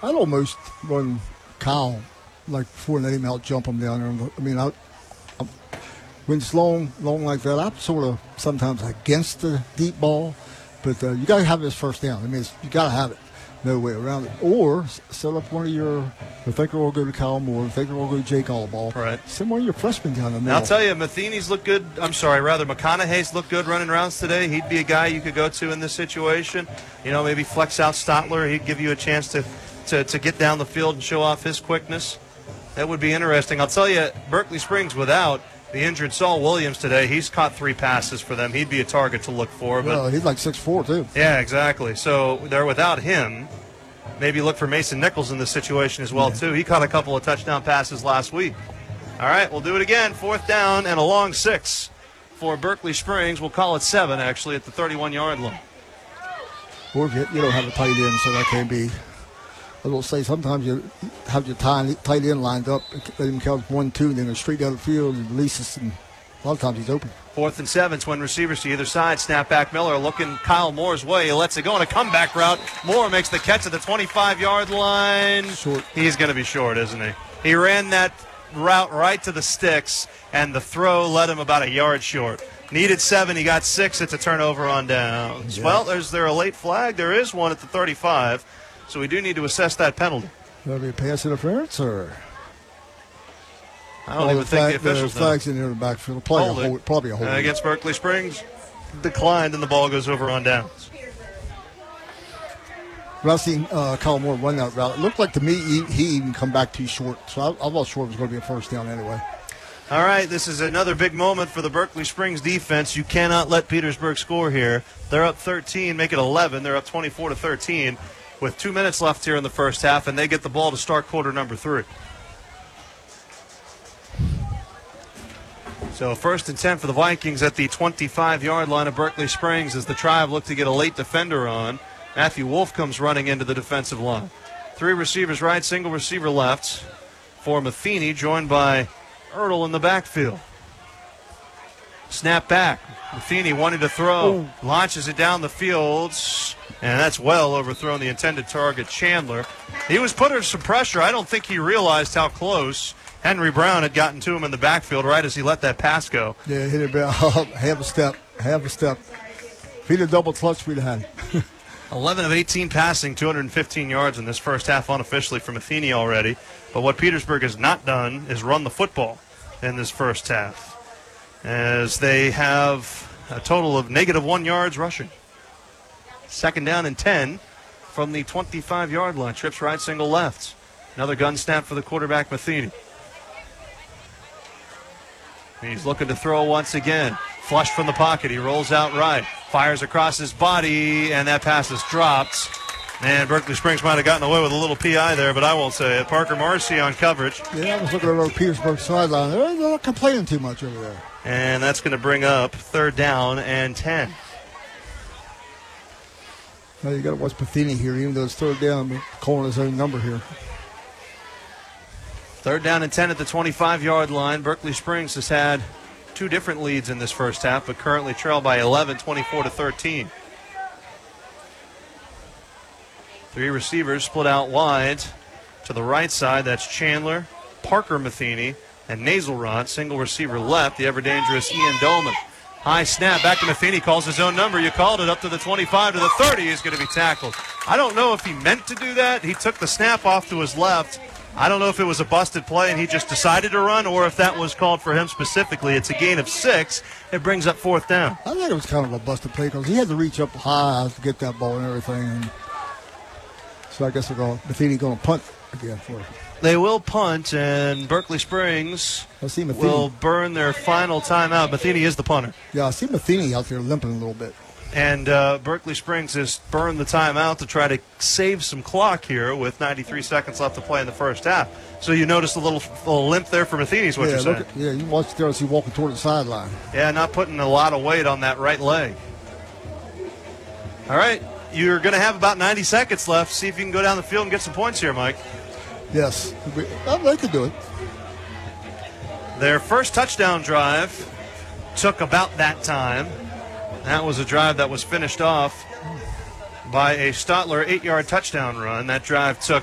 I'd almost run Kyle like before and let him out jump him down there. I mean, when it's long like that, I'm sort of sometimes against the deep ball, but you got to have this first down. I mean, you got to have it. No way around it. Or set up one of your, I think we'll go to Kyle Moore, I think we'll go to Jake Allball. Right. Send one of your freshmen down the middle. Now, I'll tell you, Matheny's looked good. McConaughey's looked good running routes today. He'd be a guy you could go to in this situation. You know, maybe flex out Stotler. He'd give you a chance to get down the field and show off his quickness. That would be interesting. I'll tell you, Berkeley Springs without the injured Saul Williams today, he's caught 3 passes for them. He'd be a target to look for. Well, he's like 6'4", too. Yeah, exactly. So they're without him. Maybe look for Mason Nichols in this situation as well, too. He caught a couple of touchdown passes last week. All right, we'll do it again. 4th down and a long 6 for Berkeley Springs. We'll call it 7, actually, at the 31-yard line. Or if you don't have a tight end, so that can be. I will say sometimes you have your tight end lined up, let him count 1, 2, and then go straight down the field and releases, and a lot of times he's open. 4th and 7, twin receivers to either side. Snap back Miller looking Kyle Moore's way. He lets it go on a comeback route. Moore makes the catch at the 25-yard line. Short. He's going to be short, isn't he? He ran that route right to the sticks, and the throw led him about a yard short. Needed 7, he got 6. It's a turnover on downs. Yeah. Well, is there a late flag? There is one at the 35, so we do need to assess that penalty. That'll be a pass interference, or? I don't even think the officials know. Flag's in there in the backfield. Probably a hold. Against Berkeley Springs, declined, and the ball goes over on downs. When I seen Kyle Moore run that route, it looked like to me he even come back too short. So I was sure it was going to be a first down anyway. All right, this is another big moment for the Berkeley Springs defense. You cannot let Petersburg score here. They're up 13, make it 11. They're up 24-13 with 2 minutes left here in the first half, and they get the ball to start quarter number 3. So 1st and 10 for the Vikings at the 25-yard line of Berkeley Springs as the Tribe look to get a late defender on. Matthew Wolf comes running into the defensive line. 3 receivers right, single receiver left for Matheny, joined by Ertl in the backfield. Snap back. Matheny wanting to throw. Launches it down the field. And that's well overthrown the intended target, Chandler. He was put under some pressure. I don't think he realized how close Henry Brown had gotten to him in the backfield right as he let that pass go. Yeah, hit it about half a step. If he'd have double clutch, we'd have had it. 11 of 18 passing, 215 yards in this first half unofficially for Matheny already. But what Petersburg has not done is run the football in this first half, as they have a total of -1 yards rushing. 2nd down and 10 from the 25-yard line. Trips right, single left. Another gun snap for the quarterback, Matheny. He's looking to throw once again. Flush from the pocket. He rolls out right. Fires across his body, and that pass is dropped. And Berkeley Springs might have gotten away with a little PI there, but I won't say it. Parker Marcy on coverage. Yeah, I was looking over Petersburg sideline. They're not complaining too much over there. And that's going to bring up 3rd down and 10. Now you got to watch Matheny here, even though it's 3rd down, but calling his own number here. 3rd down and 10 at the 25-yard line. Berkeley Springs has had 2 different leads in this first half, but currently trail by 11, 24-13. 3 receivers split out wide to the right side. That's Chandler, Parker Matheny, and Nazelrod. Single receiver left, the ever-dangerous Ian Dolman. High snap, back to Matheny, calls his own number. You called it up to the 25 to the 30. He's going to be tackled. I don't know if he meant to do that. He took the snap off to his left. I don't know if it was a busted play and he just decided to run, or if that was called for him specifically. It's a gain of 6. It brings up 4th down. I think it was kind of a busted play because he had to reach up high to get that ball and everything. And so I guess Matheny going to punt again for it. They will punt, and Berkeley Springs will burn their final timeout. Matheny is the punter. Yeah, I see Matheny out there limping a little bit. And Berkeley Springs has burned the timeout to try to save some clock here with 93 seconds left to play in the first half. So you noticed a little limp there for Matheny is what you're saying. You watch there as he walking toward the sideline. Yeah, not putting a lot of weight on that right leg. All right, you're going to have about 90 seconds left. See if you can go down the field and get some points here, Mike. Yes, I'd like to do it. Their first touchdown drive took about that time. That was a drive that was finished off by a Stotler 8-yard touchdown run. That drive took